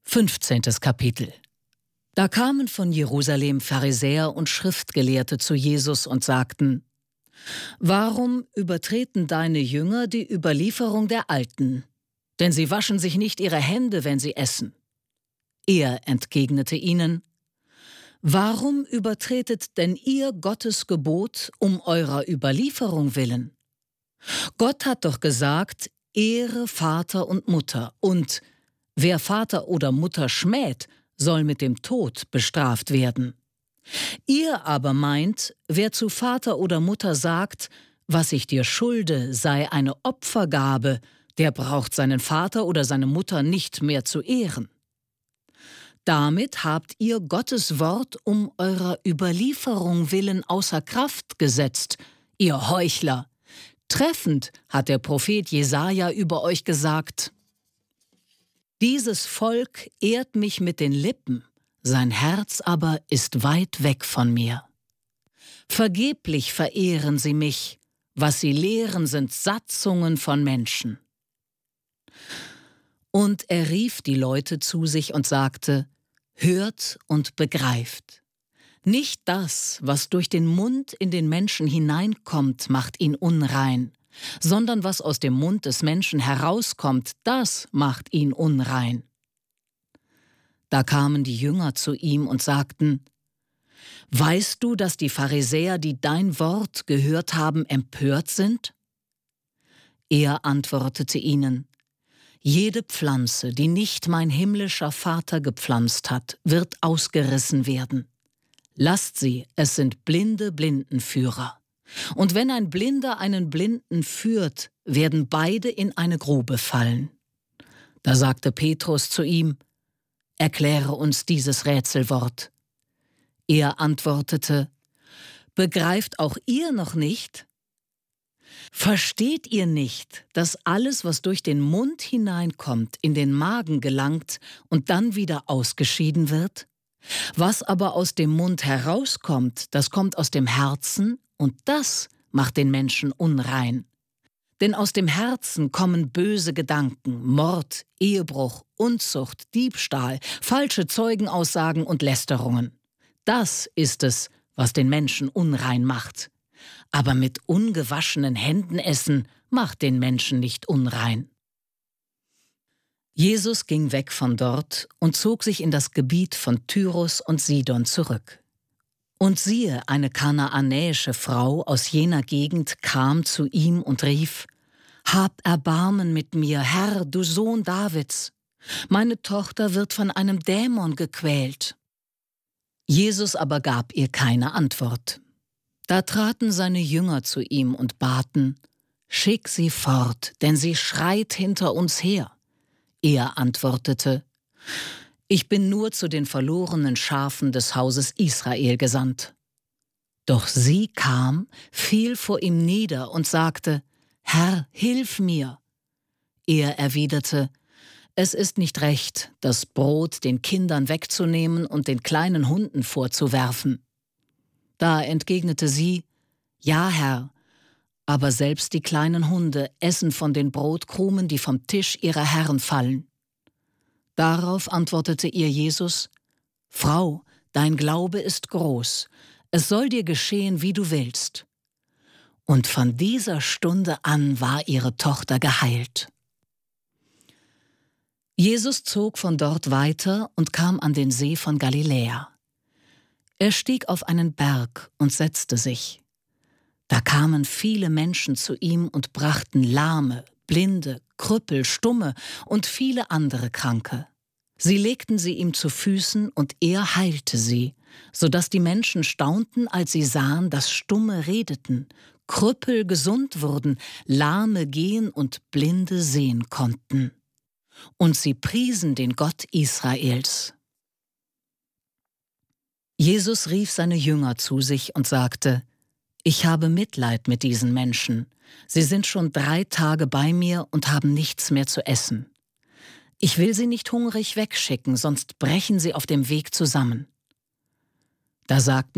15. Kapitel. Da kamen von Jerusalem Pharisäer und Schriftgelehrte zu Jesus und sagten: Warum übertreten deine Jünger die Überlieferung der Alten? Denn sie waschen sich nicht ihre Hände, wenn sie essen. Er entgegnete ihnen: Warum übertretet denn ihr Gottes Gebot um eurer Überlieferung willen? Gott hat doch gesagt: Ehre Vater und Mutter, und wer Vater oder Mutter schmäht, soll mit dem Tod bestraft werden. Ihr aber meint, wer zu Vater oder Mutter sagt, was ich dir schulde, sei eine Opfergabe, der braucht seinen Vater oder seine Mutter nicht mehr zu ehren. Damit habt ihr Gottes Wort um eurer Überlieferung willen außer Kraft gesetzt, ihr Heuchler. Treffend hat der Prophet Jesaja über euch gesagt: Dieses Volk ehrt mich mit den Lippen, sein Herz aber ist weit weg von mir. Vergeblich verehren sie mich, was sie lehren, sind Satzungen von Menschen. Und er rief die Leute zu sich und sagte: Hört und begreift. Nicht das, was durch den Mund in den Menschen hineinkommt, macht ihn unrein, sondern was aus dem Mund des Menschen herauskommt, das macht ihn unrein. Da kamen die Jünger zu ihm und sagten: Weißt du, dass die Pharisäer, die dein Wort gehört haben, empört sind? Er antwortete ihnen: Jede Pflanze, die nicht mein himmlischer Vater gepflanzt hat, wird ausgerissen werden. Lasst sie, es sind blinde Blindenführer. Und wenn ein Blinder einen Blinden führt, werden beide in eine Grube fallen. Da sagte Petrus zu ihm: Erkläre uns dieses Rätselwort. Er antwortete: Begreift auch ihr noch nicht? Versteht ihr nicht, dass alles, was durch den Mund hineinkommt, in den Magen gelangt und dann wieder ausgeschieden wird? Was aber aus dem Mund herauskommt, das kommt aus dem Herzen, und das macht den Menschen unrein. Denn aus dem Herzen kommen böse Gedanken, Mord, Ehebruch, Unzucht, Diebstahl, falsche Zeugenaussagen und Lästerungen. Das ist es, was den Menschen unrein macht. Aber mit ungewaschenen Händen essen macht den Menschen nicht unrein. Jesus ging weg von dort und zog sich in das Gebiet von Tyrus und Sidon zurück. Und siehe, eine kanaanäische Frau aus jener Gegend kam zu ihm und rief: Hab Erbarmen mit mir, Herr, du Sohn Davids. Meine Tochter wird von einem Dämon gequält. Jesus aber gab ihr keine Antwort. Da traten seine Jünger zu ihm und baten: Schick sie fort, denn sie schreit hinter uns her. Er antwortete: Ich bin nur zu den verlorenen Schafen des Hauses Israel gesandt. Doch sie kam, fiel vor ihm nieder und sagte: Herr, hilf mir. Er erwiderte: Es ist nicht recht, das Brot den Kindern wegzunehmen und den kleinen Hunden vorzuwerfen. Da entgegnete sie: Ja, Herr, aber selbst die kleinen Hunde essen von den Brotkrumen, die vom Tisch ihrer Herren fallen. Darauf antwortete ihr Jesus: Frau, dein Glaube ist groß, es soll dir geschehen, wie du willst. Und von dieser Stunde an war ihre Tochter geheilt. Jesus zog von dort weiter und kam an den See von Galiläa. Er stieg auf einen Berg und setzte sich. Da kamen viele Menschen zu ihm und brachten Lahme, Blinde, Krüppel, Stumme und viele andere Kranke. Sie legten sie ihm zu Füßen und er heilte sie, sodass die Menschen staunten, als sie sahen, dass Stumme redeten, Krüppel gesund wurden, Lahme gehen und Blinde sehen konnten. Und sie priesen den Gott Israels. Jesus rief seine Jünger zu sich und sagte: Ich habe Mitleid mit diesen Menschen. Sie sind schon 3 Tage bei mir und haben nichts mehr zu essen. Ich will sie nicht hungrig wegschicken, sonst brechen sie auf dem Weg zusammen. Da sagten